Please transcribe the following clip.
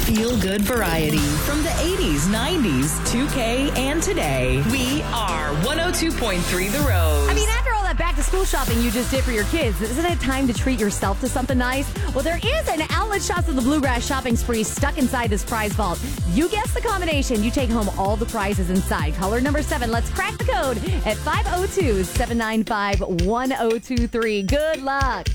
feel-good variety from the 80s, 90s, 2K, and today. We are 102.3 The Rose. I mean, after all that back-to-school shopping you just did for your kids, isn't it time to treat yourself to something nice? Well, there is an Outlet Shots of the Bluegrass shopping spree stuck inside this prize vault. You guess the combination, you take home all the prizes inside. Caller number 7, let's crack the code at 502-795-1023. Good luck.